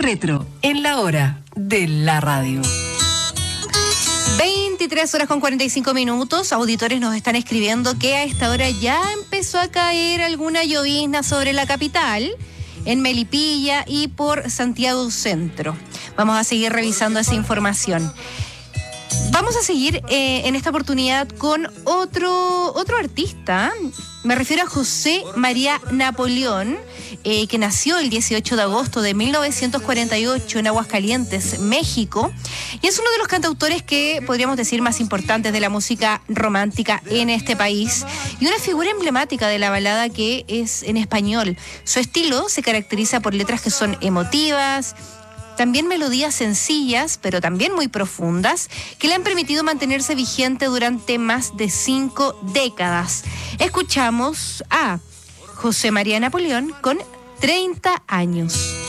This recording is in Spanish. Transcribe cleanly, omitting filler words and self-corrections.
Retro, en la hora de la radio. 23:45. Auditores nos están escribiendo que a esta hora ya empezó a caer alguna llovizna sobre la capital, en Melipilla y por Santiago Centro. Vamos a seguir revisando esa información. Vamos a seguir en esta oportunidad con otro artista. Me refiero a José María Napoleón, que nació el 18 de agosto de 1948 en Aguascalientes, México, y es uno de los cantautores que podríamos decir más importantes de la música romántica en este país, y una figura emblemática de la balada que es en español. Su estilo se caracteriza por letras que son emotivas, también melodías sencillas, pero también muy profundas, que le han permitido mantenerse vigente durante más de 5 décadas. Escuchamos a José María Napoleón con 30 años.